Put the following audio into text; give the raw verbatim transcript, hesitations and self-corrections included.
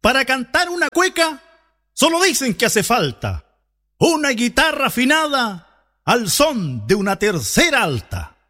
Para cantar una cueca, solo dicen que hace falta una guitarra afinada al son de una tercera alta.